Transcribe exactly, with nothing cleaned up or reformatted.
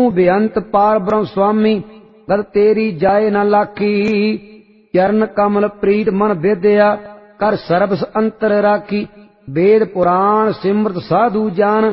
ਤੂੰ ਬੇਅੰਤ ਪਾਰ ਬ੍ਰਹਮ ਸੁਆਮੀ, ਗਦ ਤੇਰੀ ਜਾਏ ਨਾ ਲਾਖੀ। ਚਰਨ ਕਮਲ ਪ੍ਰੀਤ ਮਨ ਵਿਦਿਆ, ਕਰ ਸਰਬਸ ਅੰਤਰ ਰਾਖੀ। वेद पुराण सिमरत साधु जान,